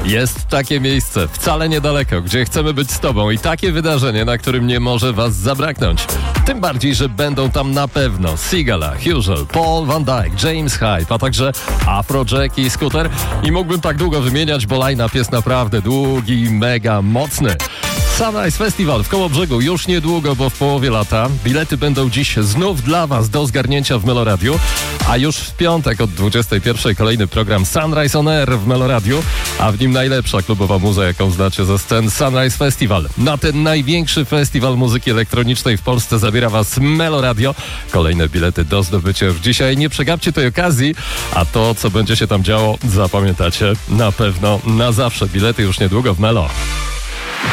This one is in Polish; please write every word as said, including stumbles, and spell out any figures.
Jest takie miejsce, wcale niedaleko, gdzie chcemy być z tobą i takie wydarzenie, na którym nie może was zabraknąć. Tym bardziej, że będą tam na pewno Sigala, Usual, Paul Van Dyke, James Hype, a także Afrojack i Scooter. I mógłbym tak długo wymieniać, bo line-up jest naprawdę długi i mega mocny. Sunrise Festival w Kołobrzegu już niedługo, bo w połowie lata. Bilety będą dziś znów dla was do zgarnięcia w Meloradiu, a już w piątek od dwudziestej pierwszej kolejny program Sunrise on Air w Meloradiu, a w nim najlepsza klubowa muza, jaką znacie ze scen Sunrise Festival. Na ten największy festiwal muzyki elektronicznej w Polsce zabiera was Meloradio. Kolejne bilety do zdobycia już dzisiaj. Nie przegapcie tej okazji, a to, co będzie się tam działo, zapamiętacie na pewno na zawsze. Bilety już niedługo w Melo.